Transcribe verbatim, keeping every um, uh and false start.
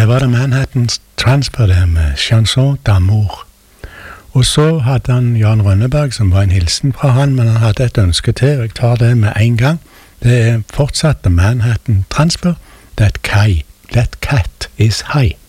var det Manhattan Transfer det med Chanson d'Amour. Og så hadde han Jan Rønneberg, som var en hilsen fra han, men han hadde et ønske til, og jeg tar det med en gang. Det er fortsatt Manhattan Transfer. That, Kai, that cat is high.